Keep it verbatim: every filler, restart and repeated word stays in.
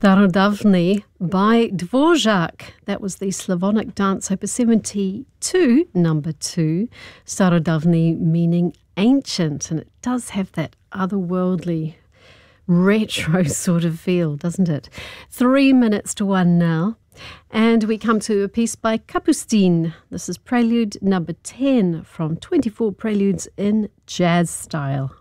Starodavni by Dvorak. That was the Slavonic dance, opus seventy-two, number two. Starodavni meaning ancient, and it does have that otherworldly, retro sort of feel, doesn't it? Three minutes to one now. And we come to a piece by Kapustin. This is Prelude number ten from twenty-four Preludes in Jazz Style.